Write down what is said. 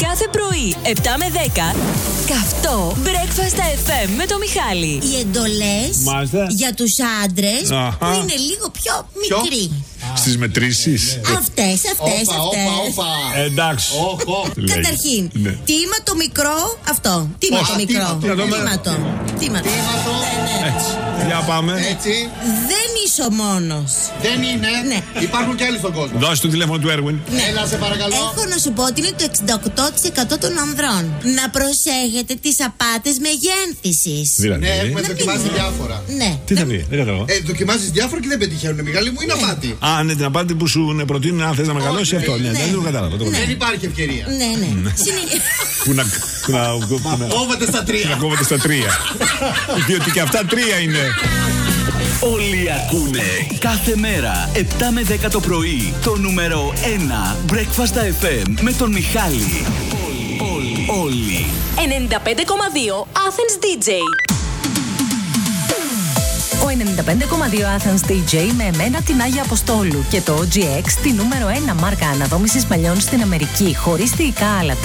Κάθε πρωί, 7 με 10, καυτό Breakfast FM με το Μιχάλη. Οι εντολές για τους άντρες που είναι λίγο πιο μικροί. Στις μετρήσεις. Αυτές. Εντάξει. Καταρχήν, τίμα το μικρό αυτό. Τίμα το μικρό. Τίματο. Έτσι. Για πάμε. Έτσι. Δεν είσαι ο μόνος. Δεν είναι. Ναι. Υπάρχουν κι άλλοι στον κόσμο. Δώσε το τηλέφωνο του Έρουιν. Έλα, σε παρακαλώ. Έχω να σου πω ότι είναι το 68% των ανδρών. Να προσέχετε τις απάτες μεγένθησης. Δηλαδή. Ναι, έχουμε δοκιμάσει διάφορα. Ναι. Τι θα πει, δεν κατάλαβα. Δοκιμάζεις διάφορα και δεν πετυχαίνουν. Μεγάλη μου είναι απάτη. Α, ναι, την απάτη που σου προτείνουν αν θες να μεγαλώσει αυτό. Ναι, δεν το κατάλαβα. Δεν υπάρχει ευκαιρία. Ναι. Που να Κόβεται στα τρία. κόβεται στα τρία. Διότι και αυτά τρία είναι. Όλοι ακούνε κάθε μέρα 7 με 10 το πρωί το νούμερο 1 Breakfast FM με τον Μιχάλη. Όλοι. 95,2 Athens DJ. Ο 95,2 Athens DJ με εμένα την Άγια Αποστόλου και το OGX τη νούμερο 1 μάρκα αναδόμησης μαλλιών στην Αμερική, χωρίς θηικά άλατα.